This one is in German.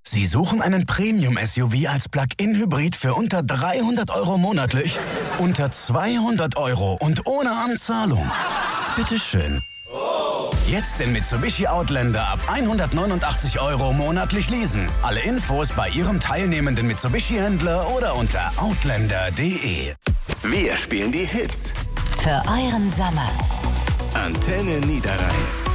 Sie suchen einen Premium-SUV als Plug-in-Hybrid für unter 300 € monatlich? Unter 200 € und ohne Anzahlung? Bitteschön. Jetzt den Mitsubishi Outlander ab 189 € monatlich leasen. Alle Infos bei Ihrem teilnehmenden Mitsubishi-Händler oder unter outlander.de. Wir spielen die Hits für euren Sommer. Antenne Niederrhein.